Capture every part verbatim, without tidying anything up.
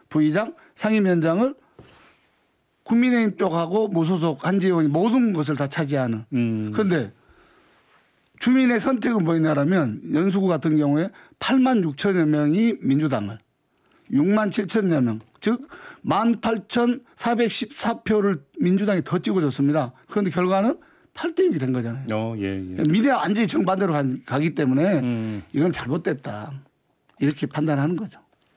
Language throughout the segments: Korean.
부의장, 상임위원장을 국민의힘 쪽하고 무소속 한지혜 의원이 모든 것을 다 차지하는. 그런데 음. 주민의 선택은 뭐였냐면 연수구 같은 경우에 팔만 육천여 명이 민주당을 육만 칠천여 명 즉 만 팔천사백십사 표를 민주당이 더 찍어줬습니다. 그런데 결과는 팔 대 육이 된 거잖아요. 어, 예, 예. 미래가 완전히 정반대로 가기 때문에 음. 이건 잘못됐다. 이렇게 판단하는 거죠.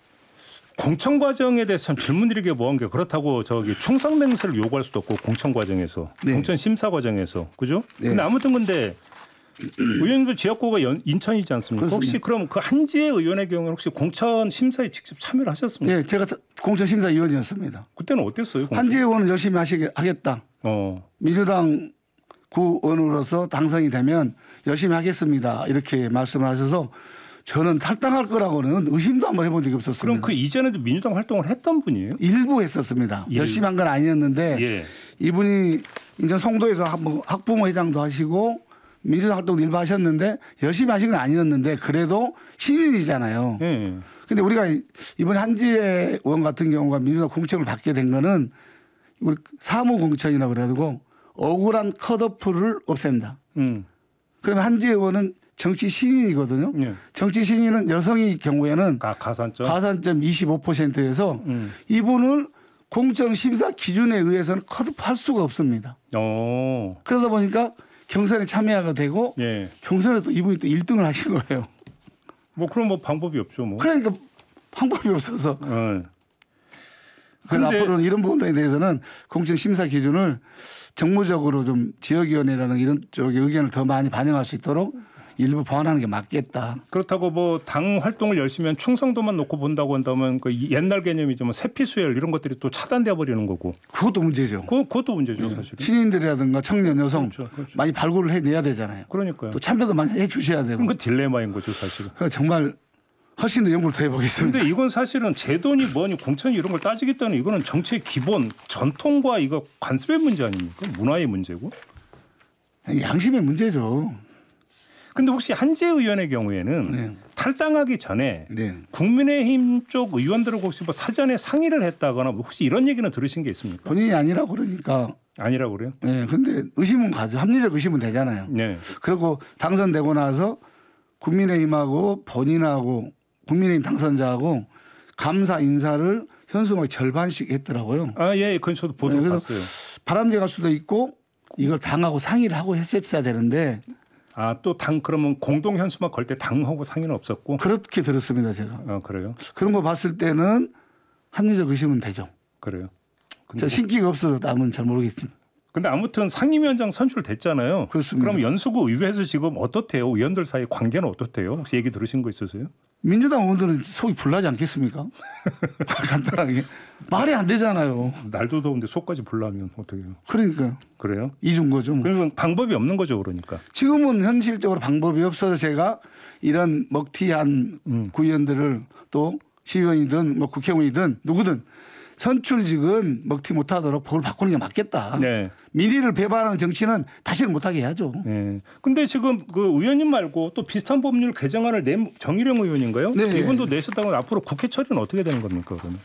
공천 과정에 대해서 참 질문드리기 뭐한 게 그렇다고 저기 충성 맹세를 요구할 수도 없고 공천 과정에서 네. 공천 심사 과정에서 그죠? 네. 근데 아무튼 근데 의원님도 지역구가 연, 인천이지 않습니까? 그렇습니다. 혹시 그럼 그 한지혜 의원의 경우는 혹시 공천 심사에 직접 참여를 하셨습니까? 네, 제가 공천 심사위원이었습니다. 그때는 어땠어요? 공천? 한지혜 의원은 열심히 하시게 하겠다. 어. 민주당 구의원으로서 당선이 되면 열심히 하겠습니다. 이렇게 말씀을 하셔서 저는 탈당할 거라고는 의심도 한번 해본 적이 없었습니다. 그럼 그 이전에도 민주당 활동을 했던 분이에요? 일부 했었습니다. 일. 열심히 한 건 아니었는데 예. 이분이 인천 송도에서 학부모 회장도 하시고 민주당 활동도 일부 하셨는데 열심히 하신 건 아니었는데 그래도 신인이잖아요. 그런데 예. 우리가 이번에 한지혜 의원 같은 경우가 민주당 공천을 받게 된 거는 우리 사무공천이라고 그래가지고 억울한 컷오프를 없앤다. 음. 그러면 한지혜 의원은 정치 신인이거든요. 네. 정치 신인은 여성의 경우에는 가, 가산점 가산점 이십오 퍼센트에서 음. 이분을 공천 심사 기준에 의해서는 컷오프할 수가 없습니다. 오. 그러다 보니까 경선에 참여하게 되고 예. 경선에 또 이분이 또 일 등을 하신 거예요. 뭐 그럼 뭐 방법이 없죠. 뭐. 그러니까 방법이 없어서. 네. 그래서 앞으로는 이런 부분에 대해서는 공천 심사 기준을 정무적으로 좀 지역위원회라든가 이런 쪽의 의견을 더 많이 반영할 수 있도록 일부 보완하는 게 맞겠다. 그렇다고 뭐 당 활동을 열심히 한 충성도만 놓고 본다고 한다면 그 옛날 개념이죠. 뭐 세피수혈 이런 것들이 또 차단돼 버리는 거고. 그것도 문제죠. 그, 그것도 문제죠, 네. 사실. 신인들이라든가 청년 여성 그렇죠, 그렇죠. 많이 발굴을 해내야 되잖아요. 그러니까요. 또 참여도 많이 해 주셔야 되고. 그럼 그 딜레마인 거죠, 사실은. 정말 훨씬 더 연구를 더 해보겠습니다. 그런데 이건 사실은 제도니 뭐니 공천이 이런 걸 따지겠다는 이거는 정치의 기본 전통과 이거 관습의 문제 아닙니까? 문화의 문제고. 양심의 문제죠. 근데 혹시 한지혜 의원의 경우에는 네. 탈당하기 전에 네. 국민의힘 쪽 의원들하고 혹시 뭐 사전에 상의를 했다거나 혹시 이런 얘기는 들으신 게 있습니까? 본인이 아니라고 그러니까. 아니라고 그래요? 네. 근데 의심은 가죠. 합리적 의심은 되잖아요. 네. 그리고 당선되고 나서 국민의힘하고 본인하고 국민의힘 당선자하고 감사 인사를 현수막에 절반씩 했더라고요. 아, 예. 그건 저도 보도 네. 봤어요. 바람직할 수도 있고 이걸 당하고 상의를 하고 했었어야 되는데 아, 또 당 그러면 공동 현수막 걸 때 당하고 상의는 없었고? 그렇게 들었습니다, 제가. 아, 그래요? 그런 거 봤을 때는 합리적 의심은 되죠. 그래요? 저 신기가 없어서 남은 잘 모르겠지만. 근데 아무튼 상임위원장 선출됐잖아요. 그렇습니다. 그럼 연수구 의회에서 지금 어떻대요? 의원들 사이 관계는 어떻대요? 혹시 얘기 들으신 거 있으세요? 민주당 의원들은 속이 불나지 않겠습니까? 간단하게. 말이 안 되잖아요. 날도 더운데 속까지 불나면 어떡해요? 그러니까요. 그래요? 이준 거죠. 뭐. 그러면 방법이 없는 거죠, 그러니까. 지금은 현실적으로 방법이 없어서 제가 이런 먹튀한 음. 구의원들을 또 시의원이든 뭐 국회의원이든 누구든 선출직은 먹튀 못하도록 법을 바꾸는 게 맞겠다. 네. 민의를 배반하는 정치는 다시는 못하게 해야죠. 네. 근데 지금 그 의원님 말고 또 비슷한 법률 개정안을 낸 정일영 의원인가요? 네. 이분도 내셨다고 앞으로 국회 처리는 어떻게 되는 겁니까, 그러면?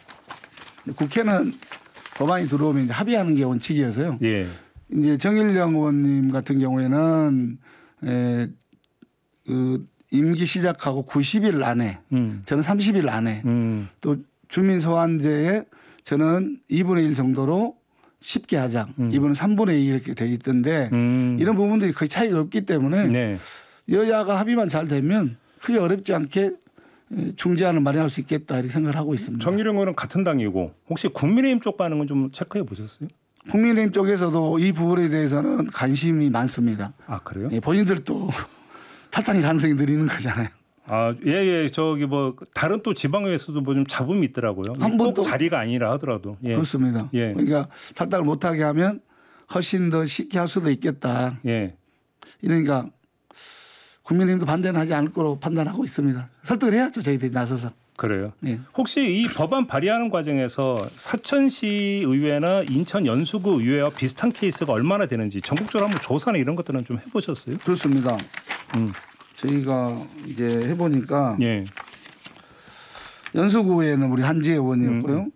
국회는 법안이 들어오면 이제 합의하는 게 원칙이어서요. 예. 이제 정일영 의원님 같은 경우에는 에, 그 임기 시작하고 구십 일 안에 음. 저는 삼십 일 안에 음. 또 주민 소환제에 저는 이분의 일 정도로 쉽게 하자. 음. 이분은 삼분의 이 이렇게 돼 있던데 음. 이런 부분들이 거의 차이가 없기 때문에 네. 여야가 합의만 잘 되면 크게 어렵지 않게 중재안을 마련할 수 있겠다 이렇게 생각을 하고 있습니다. 정일영 의원은 같은 당이고 혹시 국민의힘 쪽 반응은 좀 체크해 보셨어요? 국민의힘 쪽에서도 이 부분에 대해서는 관심이 많습니다. 아, 그래요? 예, 본인들도 탈당의 가능성이 늘리는 거잖아요. 아, 예, 예. 저기 뭐 다른 또 지방의회에서도 뭐 좀 잡음이 있더라고요. 한 번 자리가 아니라 하더라도. 예. 그렇습니다. 예. 그러니까 탈당을 못하게 하면 훨씬 더 쉽게 할 수도 있겠다. 예. 이러니까 국민의힘도 반대는 하지 않을 거로 판단하고 있습니다. 설득을 해야죠. 저희들이 나서서. 그래요. 예. 혹시 이 법안 발의하는 과정에서 사천시 의회나 인천 연수구 의회와 비슷한 케이스가 얼마나 되는지 전국적으로 한번 조사나 이런 것들은 좀 해보셨어요? 그렇습니다. 음. 저희가 이제 해보니까 예. 연수구에는 우리 한지혜 의원이었고요. 음.